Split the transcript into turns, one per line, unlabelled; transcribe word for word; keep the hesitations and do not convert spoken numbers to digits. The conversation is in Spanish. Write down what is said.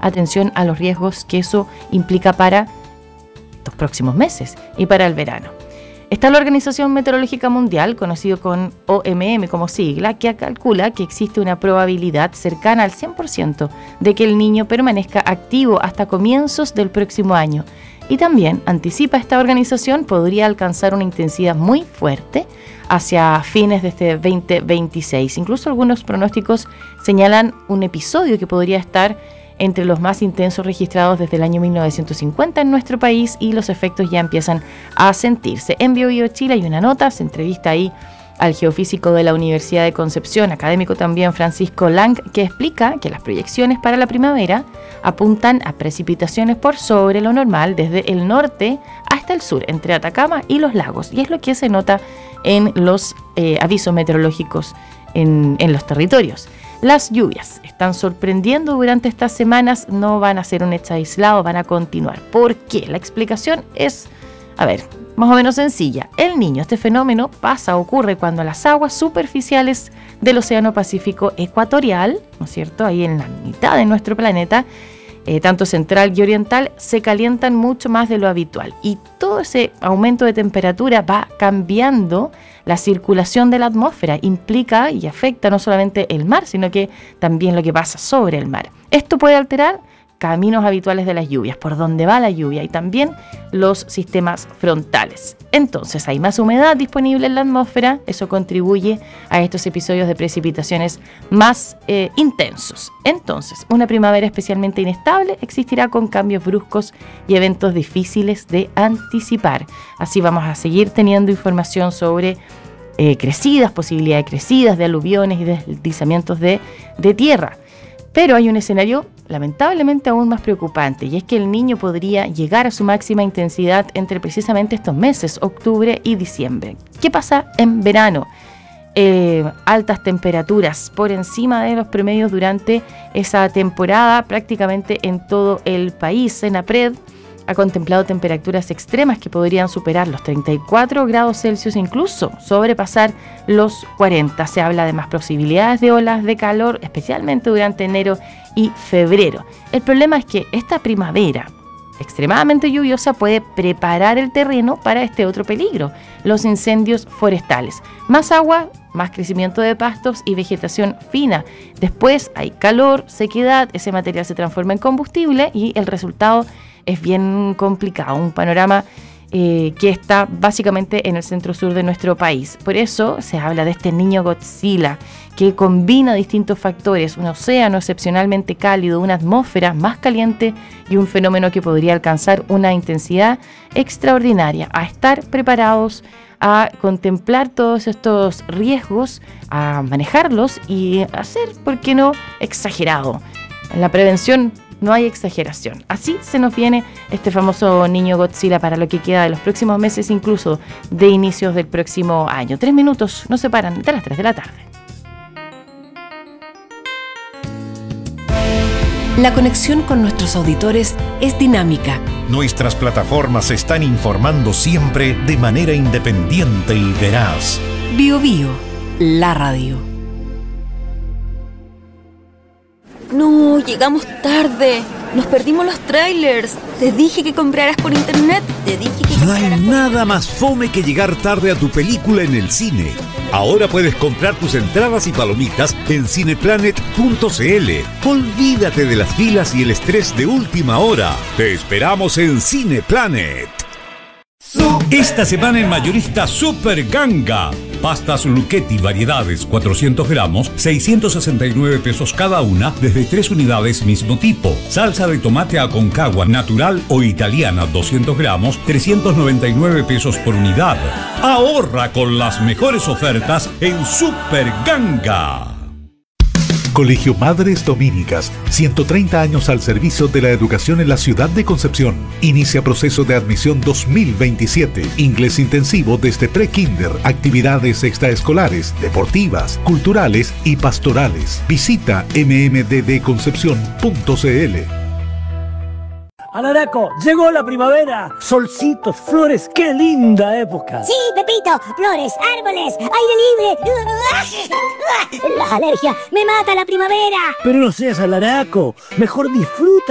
atención a los riesgos que eso implica para los próximos meses y para el verano. Está la Organización Meteorológica Mundial, conocido con O M M como sigla, que calcula que existe una probabilidad cercana al cien por ciento de que el Niño permanezca activo hasta comienzos del próximo año. Y también anticipa esta organización podría alcanzar una intensidad muy fuerte hacia fines de este veinte veintiséis. Incluso algunos pronósticos señalan un episodio que podría estar entre los más intensos registrados desde el año mil novecientos cincuenta en nuestro país, y los efectos ya empiezan a sentirse. En BioBio Chile hay una nota, se entrevista ahí al geofísico de la Universidad de Concepción, académico también Francisco Lang, que explica que las proyecciones para la primavera apuntan a precipitaciones por sobre lo normal desde el norte hasta el sur, entre Atacama y los lagos, y es lo que se nota en los eh, avisos meteorológicos en, en los territorios. Las lluvias están sorprendiendo durante estas semanas, no van a ser un hecho aislado, van a continuar. ¿Por qué? La explicación es, a ver, más o menos sencilla. El Niño, este fenómeno pasa, ocurre cuando las aguas superficiales del Océano Pacífico ecuatorial, ¿no es cierto?, ahí en la mitad de nuestro planeta, eh, tanto central y oriental, se calientan mucho más de lo habitual. Y todo ese aumento de temperatura va cambiando la circulación de la atmósfera, implica y afecta no solamente el mar, sino que también lo que pasa sobre el mar. Esto puede alterar caminos habituales de las lluvias, por donde va la lluvia, y también los sistemas frontales. Entonces hay más humedad disponible en la atmósfera, eso contribuye a estos episodios de precipitaciones más eh, intensos. Entonces, una primavera especialmente inestable existirá con cambios bruscos y eventos difíciles de anticipar. Así vamos a seguir teniendo información sobre eh, crecidas, posibilidades de crecidas, de aluviones y deslizamientos de, de tierra. Pero hay un escenario lamentablemente aún más preocupante, y es que el Niño podría llegar a su máxima intensidad entre precisamente estos meses, octubre y diciembre. ¿Qué pasa en verano? Eh, altas temperaturas por encima de los promedios durante esa temporada prácticamente en todo el país. Senapred ha contemplado temperaturas extremas que podrían superar los treinta y cuatro grados Celsius, incluso sobrepasar los cuarenta. Se habla de más posibilidades de olas de calor, especialmente durante enero y febrero. El problema es que esta primavera extremadamente lluviosa puede preparar el terreno para este otro peligro, los incendios forestales. Más agua, más crecimiento de pastos y vegetación fina. Después hay calor, sequedad, ese material se transforma en combustible y el resultado es bien complicado, un panorama eh, que está básicamente en el centro-sur de nuestro país. Por eso se habla de este Niño Godzilla, que combina distintos factores, un océano excepcionalmente cálido, una atmósfera más caliente y un fenómeno que podría alcanzar una intensidad extraordinaria. A estar preparados, a contemplar todos estos riesgos, a manejarlos y a ser, ¿por qué no?, exagerado. En la prevención no hay exageración. Así se nos viene este famoso Niño Godzilla para lo que queda de los próximos meses, incluso de inicios del próximo año. Tres minutos nos separan de las tres de la tarde.
La conexión con nuestros auditores es dinámica.
Nuestras plataformas se están informando siempre de manera independiente y veraz.
BioBio, la radio.
No, llegamos tarde. Nos perdimos los trailers. Te dije que compraras por internet. Te dije que
No hay
compraras por
nada más fome que llegar tarde a tu película en el cine. Ahora puedes comprar tus entradas y palomitas en cineplanet punto c l. Olvídate de las filas y el estrés de última hora. Te esperamos en Cineplanet. Esta semana en Mayorista Super Ganga. Pastas Lucchetti variedades cuatrocientos gramos, seiscientos sesenta y nueve pesos cada una, desde tres unidades mismo tipo. Salsa de tomate Aconcagua natural o italiana doscientos gramos, trescientos noventa y nueve pesos por unidad. Ahorra con las mejores ofertas en Super Ganga.
Colegio Madres Dominicas, ciento treinta años al servicio de la educación en la ciudad de Concepción. Inicia proceso de admisión dos mil veintisiete. Inglés intensivo desde pre-kinder, actividades extraescolares, deportivas, culturales y pastorales. Visita m m d d concepción punto c l.
Alaraco, llegó la primavera. Solcitos, flores, qué linda época.
Sí, Pepito, flores, árboles, aire libre. La alergia me mata la primavera.
Pero no seas alaraco, mejor disfruta